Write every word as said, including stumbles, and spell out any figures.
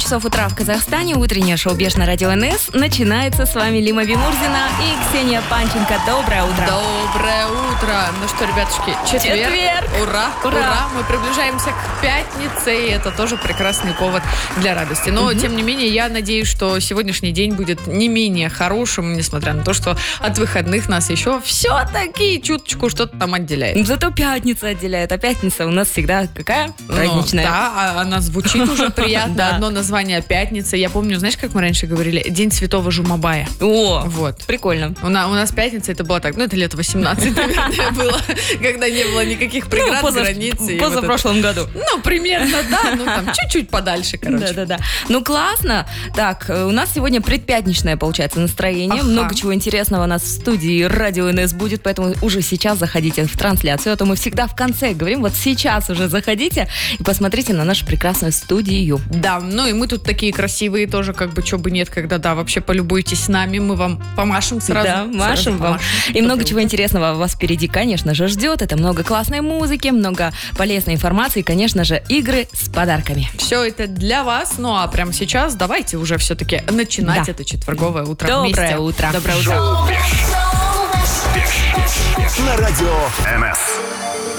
часов утра в Казахстане. Утреннее шоу «Беш» на радио эн эс начинается. С вами Лима Бимурзина и Ксения Панченко. Доброе утро. Доброе утро. Ну что, ребятушки, четверг. Четверг. Ура, ура, ура. Мы приближаемся к пятнице, и это тоже прекрасный повод для радости. Но, угу. тем не менее, я надеюсь, что сегодняшний день будет не менее хорошим, несмотря на то, что от выходных нас еще все-таки чуточку что-то там отделяет. Зато пятница отделяет. А пятница у нас всегда какая? Праздничная. Ну, да, она звучит уже приятно. Одно название пятница. Я помню, знаешь, как мы раньше говорили? День Святого Жумабая. О, вот. Прикольно. У нас, у нас пятница, это было так, ну, это лет восемнадцать, наверное, было, когда не было никаких преград, ну, позав... границ. Позапрошлом вот году. Ну, примерно, да, ну, там, чуть-чуть подальше, короче. Да-да-да. Ну, классно. Так, у нас сегодня предпятничное, получается, настроение. Ага. Много чего интересного у нас в студии радио эн эс будет, поэтому уже сейчас заходите в трансляцию, а то мы всегда в конце говорим, вот сейчас уже заходите и посмотрите на нашу прекрасную студию. Да, ну и мы тут такие красивые тоже, как бы, чё бы нет, когда, да, вообще полюбуйтесь с нами, мы вам помашем сразу. Да, машем сразу вам. Помашем. И много чего интересного вас впереди, конечно же, ждет. Это много классной музыки, много полезной информации и, конечно же, игры с подарками. Все это для вас. Ну а прямо сейчас давайте уже все-таки начинать да. это четверговое утро Доброе вместе. утро. Доброе утро. На радио эн эс.